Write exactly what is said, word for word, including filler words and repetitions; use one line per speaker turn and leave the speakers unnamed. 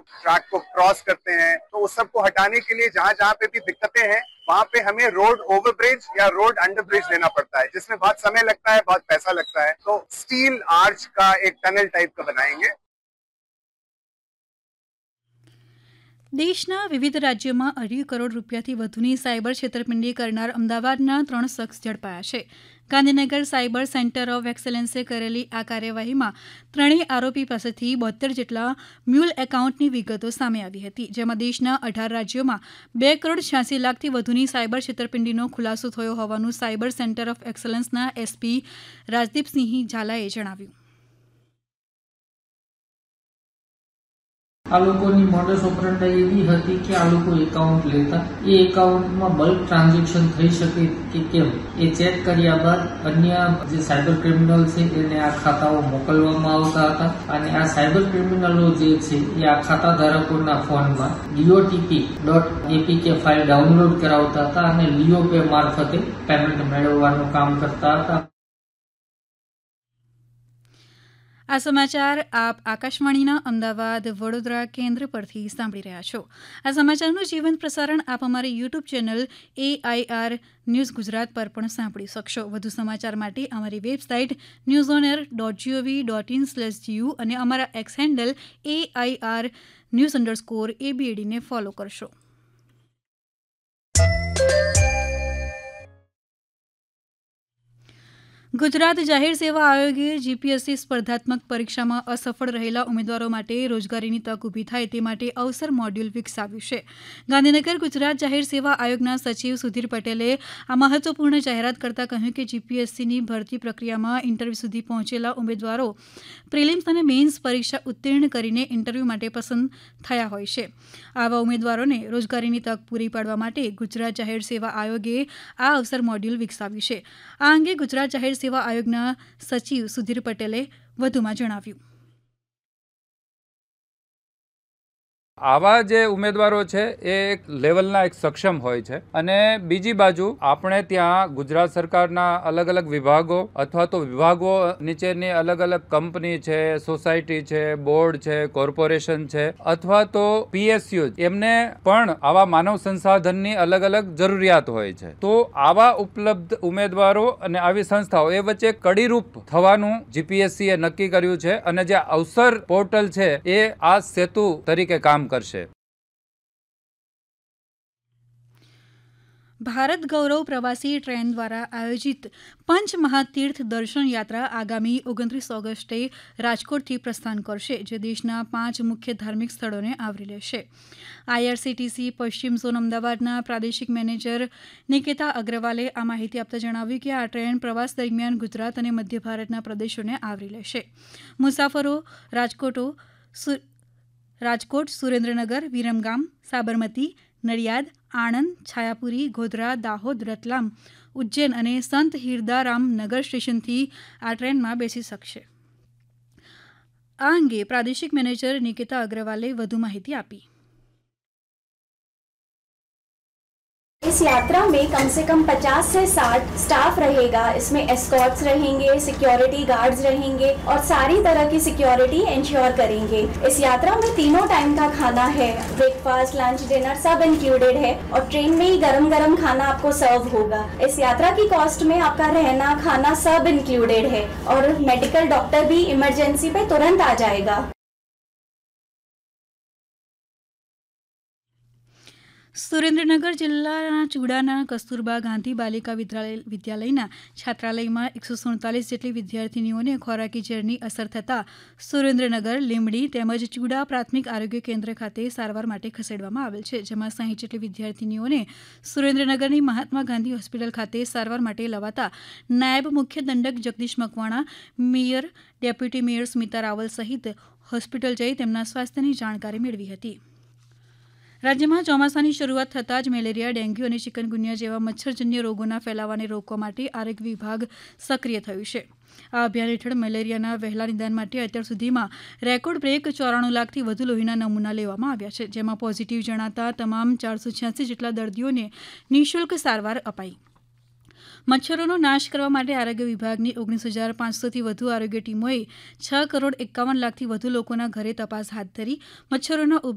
Track को cross करते हैं, तो उस सब को हटाने के लिए जहाँ जहाँ पे भी दिक्कतें हैं वहाँ पे हमें रोड ओवरब्रिज या रोड अंडरब्रिज लेना पड़ता है, जिसमें बहुत समय लगता है, बहुत पैसा लगता है। तो स्टील आर्च का एक टनल टाइप का बनाएंगे।
દેશના વિવિધ રાજ્યોમાં અઢી કરોડ રૂપિયાથી વધુની સાયબર છેતરપિંડી કરનાર અમદાવાદના ત્રણ શખ્સ ઝડપાયા છે. ગાંધીનગર સાયબર સેન્ટર ઓફ એક્સેલન્સે કરેલી આ કાર્યવાહીમાં ત્રણેય આરોપી પાસેથી બોત્તેર જેટલા મ્યુલ એકાઉન્ટની વિગતો સામે આવી હતી, જેમાં દેશના અઢાર રાજ્યોમાં બે કરોડ છ્યાસી લાખથી વધુની સાયબર છેતરપિંડીનો ખુલાસો થયો હોવાનું cyber centre of એક્સેલન્સના SP Rajdeepsinh ઝાલાએ જણાવ્યું.
આ લોકોની મોડસ ઓપરેન્ડાઈ એવી હતી કે આ લોકો એકાઉન્ટ લેતા, એ એકાઉન્ટમાં બલ્ક ટ્રાન્ઝેક્શન થઈ શકે કે કેમ એ ચેક કર્યા બાદ અન્ય જે સાયબર ક્રિમિનલ છે એને આ ખાતાઓ મોકલવામાં આવતા હતા અને આ સાયબર ક્રિમિનલો જે છે એ આ ખાતા ધારકોના ફોનમાં ડીઓટીપી ડોટ એપીકે ફાઇલ ડાઉનલોડ કરાવતા હતા અને લિયો પે મારફતે પેમેન્ટ મેળવવાનું કામ કરતા હતા.
આ સમાચાર આપ આકાશવાણીના અમદાવાદ વડોદરા કેન્દ્ર પરથી સાંભળી રહ્યા છો. આ સમાચારનું જીવંત પ્રસારણ આપ અમારી YouTube channel AIR news Gujarat પર પણ સાંભળી શકશો. વધુ સમાચાર માટે અમારી website news on air dot GOV dot in slash GU અને અમારા x handle AIR news underscore એબીએડીને follow કરશો. ગુજરાત જાહેર સેવા આયોગે જીપીએસસી સ્પર્ધાત્મક પરીક્ષામાં અસફળ રહેલા ઉમેદવારો માટે રોજગારીની તક ઊભી થાય તે માટે અવસર મોડ્યુલ વિકસાવ્યું છે. ગાંધીનગર ગુજરાત જાહેર સેવા આયોગના સચિવ સુધીર પટેલે આ મહત્વપૂર્ણ જાહેરાત કરતાં કહ્યું કે જીપીએસસીની ભરતી પ્રક્રિયામાં ઇન્ટરવ્યૂ સુધી પહોંચેલા ઉમેદવારો પ્રિલિમ્સ અને મેઇન્સ પરીક્ષા ઉત્તીર્ણ કરીને ઇન્ટરવ્યૂ માટે પસંદ થયા હોય છે. આવા ઉમેદવારોને રોજગારીની તક પૂરી પાડવા માટે ગુજરાત જાહેર સેવા આયોગે આ અવસર મોડ્યુલ વિકસાવ્યું છે. આ અંગે ગુજરાત જાહેર સેવા આયોગના સચિવ સુધીર પટેલે વધુમાં જણાવ્યું.
આવા જે ઉમેદવારો છે એ એક લેવલના એક સક્ષમ હોય છે અને બીજી બાજુ આપણે ત્યાં ગુજરાત સરકારના અલગ અલગ વિભાગો અથવા તો વિભાગો નીચેની અલગ અલગ કંપની છે, સોસાયટી છે, બોર્ડ છે, કોર્પોરેશન છે અથવા તો પીએસયુ એમને પણ આવા માનવ સંસાધનની અલગ અલગ જરૂરિયાત હોય છે. તો આવા ઉપલબ્ધ ઉમેદવારો અને આવી સંસ્થાઓ એ વચ્ચે કડીરૂપ થવાનું જીપીએસસીએ નક્કી કર્યું છે અને જે અવસર પોર્ટલ છે એ આ સેતુ તરીકે કામ કરશે.
ભારત ગૌરવ પ્રવાસી ટ્રેન દ્વારા આયોજિત પંચમહાતીર્થ દર્શન યાત્રા આગામી ઓગણત્રીસ ઓગસ્ટે રાજકોટથી પ્રસ્થાન કરશે, જે દેશના પાંચ મુખ્ય ધાર્મિક સ્થળોને આવરી લેશે. આઈઆરસીટીસી પશ્ચિમ ઝોન અમદાવાદના પ્રાદેશિક મેનેજર નિકેતા અગ્રવાલે આ માહિતી આપતા જણાવ્યું કે આ ટ્રેન પ્રવાસ દરમિયાન ગુજરાત અને મધ્ય ભારતના પ્રદેશોને આવરી લેશે. મુસાફરો રાજકોટો રાજકોટ, સુરેન્દ્રનગર, વિરમગામ, સાબરમતી, નડિયાદ, આણંદ, છાયાપુરી, ગોધરા, દાહોદ, રતલામ, ઉજ્જૈન અને સંત હિરદારામ નગર સ્ટેશનથી આ ટ્રેનમાં બેસી શકશે. આ અંગે પ્રાદેશિક મેનેજર નિકેતા અગ્રવાલે વધુ માહિતી આપી.
इस यात्रा में कम से कम पचास से साठ स्टाफ रहेगा. इसमें एस्कॉर्ट्स रहेंगे, सिक्योरिटी गार्ड्स रहेंगे और सारी तरह की सिक्योरिटी इंश्योर करेंगे. इस यात्रा में तीनों टाइम का खाना है, ब्रेकफास्ट, लंच, डिनर सब इंक्लूडेड है और ट्रेन में ही गरम गरम खाना आपको सर्व होगा. इस यात्रा की कॉस्ट में आपका रहना, खाना सब इंक्लूडेड है और मेडिकल डॉक्टर भी इमरजेंसी पे तुरंत आ जाएगा.
સુરેન્દ્રનગર જિલ્લાના ચુડાના કસ્તુરબા ગાંધી બાલિકા વિદ્યાલયના છાત્રાલયમાં એકસો સુડતાલીસ જેટલી વિદ્યાર્થીનીઓને ખોરાકી ઝેરની અસર થતાં સુરેન્દ્રનગર, લીંબડી તેમજ ચુડા પ્રાથમિક આરોગ્ય કેન્દ્ર ખાતે સારવાર માટે ખસેડવામાં આવેલ છે, જેમાં સાહીઠ જેટલી વિદ્યાર્થીનીઓને સુરેન્દ્રનગરની મહાત્મા ગાંધી હોસ્પિટલ ખાતે સારવાર માટે લવાતા નાયબ મુખ્ય દંડક Jagdish Makwana, mayor, deputy mayor Smita Raval સહિત હોસ્પિટલ જઈ તેમના સ્વાસ્થ્યની જાણકારી મેળવી હતી. રાજ્યમાં ચોમાસાની શરૂઆત થતાં જ મેલેરિયા, ડેન્ગ્યુ અને ચિકનગુનિયા જેવા મચ્છરજન્ય રોગોના ફેલાવાને રોકવા માટે આરોગ્ય વિભાગ સક્રિય થયું છે. આ અભિયાન હેઠળ મેલેરિયાના વહેલા નિદાન માટે અત્યાર સુધીમાં રેકોર્ડ બ્રેક ચોરાણું લાખથી વધુ લોહીના નમૂના લેવામાં આવ્યા છે, જેમાં પોઝિટિવ જણાતા તમામ ચારસો છ્યાસી જેટલા દર્દીઓને નિઃશુલ્ક સારવાર અપાઈ. મચ્છરોનો નાશ કરવા માટે આરોગ્ય વિભાગની ઓગણીસ હજાર પાંચસોથી વધુ આરોગ્ય ટીમોએ છ કરોડ એકાવન લાખથી વધુ લોકોના ઘરે તપાસ હાથ ધરી મચ્છરોના